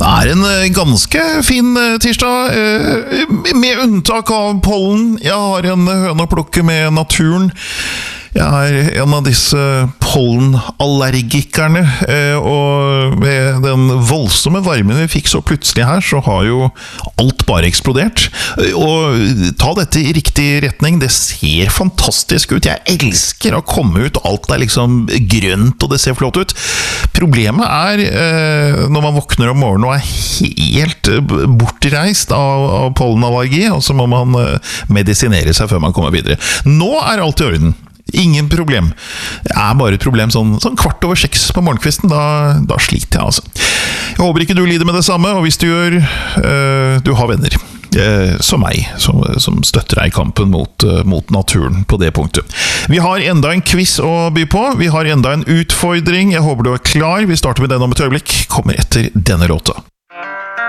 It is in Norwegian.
Det en ganske fin tirsdag, med unntak av pollen. Jeg har en høne å plukke med naturen. Jeg en av disse pollenallergikerne, og med den voldsomme varmen vi fikk så plutselig her, så har jo alt bare eksplodert. Og ta dette i riktig retning, det ser fantastisk ut. Jeg elsker å komme ut, alt liksom grønt, og det ser flott ut. Problemet når man våkner om morgenen og helt bortreist av pollenallergi, og så må man medisinere seg før man kommer videre. Nå alt i orden. Ingen problem. Det bare et problem sånn 6:15 på morgenkvisten. Da sliter jeg altså. Jeg håper ikke du lider med det samme, og hvis du gjør, du har venner som meg, som støtter deg i kampen mot naturen på det punktet. Vi har enda en quiz å by på. Vi har enda en utfordring. Jeg håper du klar. Vi starter med den om et øyeblikk. Kommer etter denne låta.